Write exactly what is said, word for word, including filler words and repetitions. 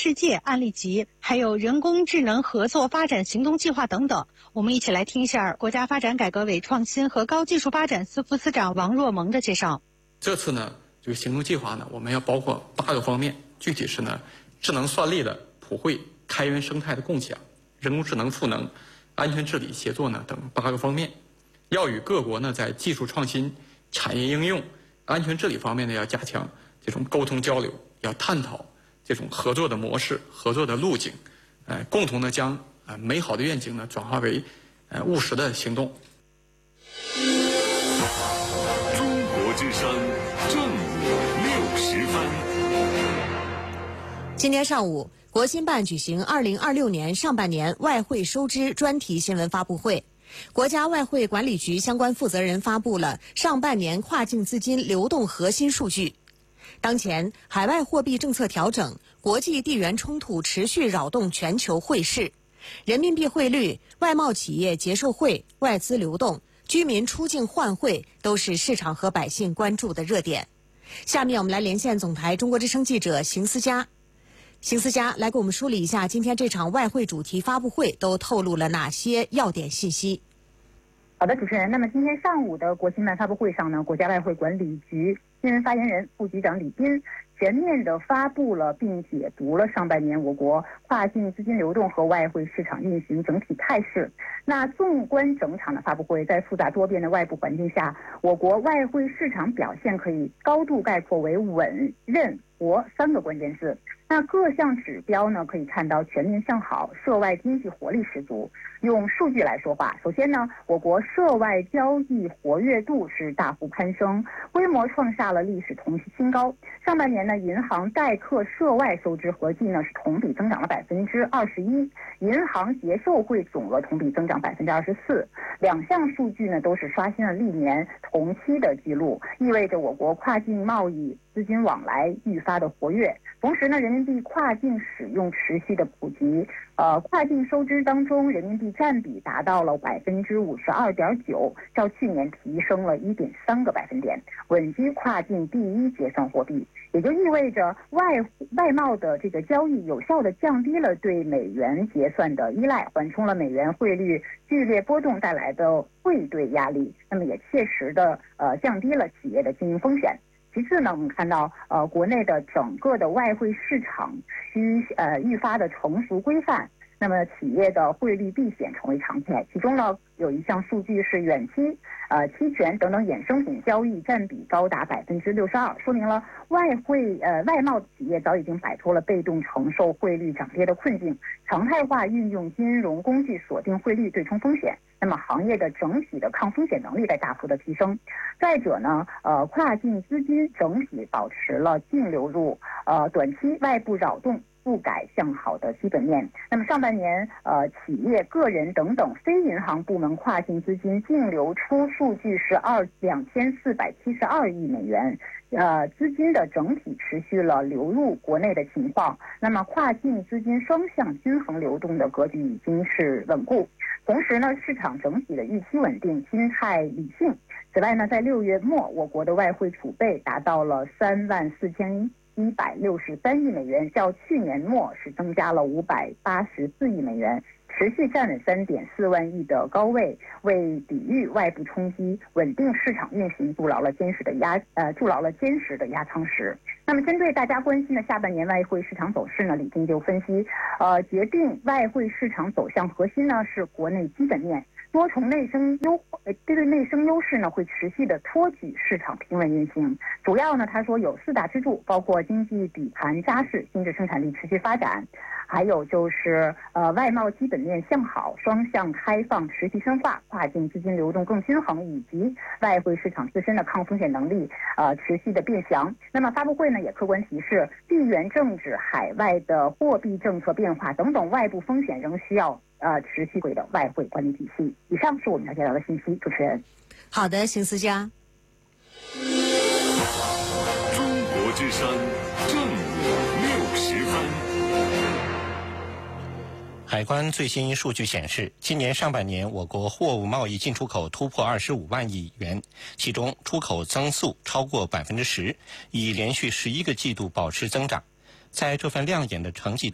世界案例集，还有人工智能合作发展行动计划等等。我们一起来听一下国家发展改革委创新和高技术发展司副司长王若萌的介绍。 这次呢，这个行动计划呢，我们要包括八个方面，具体是呢，智能算力的普惠、开源生态的共享、人工智能赋能、安全治理协作呢等八个方面。要与各国呢在技术创新、产业应用、安全治理方面呢要加强这种沟通交流，要探讨这种合作的模式、合作的路径，呃，共同的将呃美好的愿景呢转化为呃务实的行动。 中国之声正午六时分。 今天上午，国新办举行二零二六年上半年外汇收支专题新闻发布会。国家外汇管理局相关负责人发布了上半年跨境资金流动核心数据。当前，海外货币政策调整、国际地缘冲突持续扰动全球汇市，人民币汇率、外贸企业结售汇、外资流动、居民出境换汇都是市场和百姓关注的热点。下面我们来连线总台中国之声记者邢思佳。邢思佳来给我们梳理一下今天这场外汇主题发布会都透露了哪些要点信息。 好的，主持人。那么今天上午的国新办发布会上呢，国家外汇管理局新闻发言人副局长李斌全面的发布了并解读了上半年我国跨境资金流动和外汇市场运行整体态势。那纵观整场的发布会，在复杂多变的外部环境下，我国外汇市场表现可以高度概括为稳、韧、活三个关键字。那各项指标呢，可以看到全面向好，涉外经济活力十足。用数据来说话，首先呢，我国涉外交易活跃度是大幅攀升，规模创下了历史同期新高。上半年呢，银行代客涉外收支合计呢是同比增长了百分之二十一，银行结售汇总额同比增长百分之二十四，两项数据呢都是刷新了历年同期的记录，意味着我国跨境贸易资金往来愈发的活跃。同时呢，人民币跨境使用持续的普及，呃，跨境收支当中人民币占比达到了百分之五十二点九，较去年提升了一点三个百分点，稳居跨境第一结算货币。也就意味着外外贸的这个交易有效的降低了对美元结算的依赖，缓冲了美元汇率剧烈波动带来的汇兑压力，那么也切实的呃降低了企业的经营风险。其次呢，我们看到呃国内的整个的外汇市场需呃愈发的成熟规范，那么企业的汇率避险成为常态。其中呢，有一项数据是远期、呃期权等等衍生品交易占比高达百分之六十二，说明了外汇呃外贸企业早已经摆脱了被动承受汇率涨跌的困境，常态化运用金融工具锁定汇率对冲风险。那么行业的整体的抗风险能力在大幅的提升。再者呢，呃，跨境资金整体保持了净流入，呃，短期外部扰动不改向好的基本面。那么上半年，呃，企业、个人等等非银行部门跨境资金净流出数据是二两千四百七十二亿美元。呃，资金的整体持续了流入国内的情况，那么跨境资金双向均衡流动的格局已经是稳固。同时呢，市场整体的预期稳定，心态理性。此外呢，在六月末，我国的外汇储备达到了三万四千一百六十三亿美元，较去年末是增加了五百八十四亿美元，持续站稳三点四万亿的高位，为抵御外部冲击、稳定市场运行筑牢了坚实的压呃筑牢了坚实的压舱石。那么，针对大家关心的下半年外汇市场走势呢，李斌就分析，呃，决定外汇市场走向核心呢是国内基本面。多重内生优呃这个内生优势呢会持续的托举市场平稳运行。主要呢，他说有四大支柱，包括经济底盘扎实、新质生产力持续发展，还有就是呃外贸基本面向好、双向开放持续深化、跨境资金流动更均衡，以及外汇市场自身的抗风险能力呃持续的变强。那么发布会呢也客观提示，地缘政治、海外的货币政策变化等等外部风险仍需要呃持续轨的外汇管理体系。以上是我们了解到的信息，主持人。 好的，邢思佳。 中国之声正午六时分。 海关最新数据显示，今年上半年我国货物贸易进出口突破二十五万亿元，其中出口增速超过百分之十，已连续十一个季度保持增长。在这份亮眼的成绩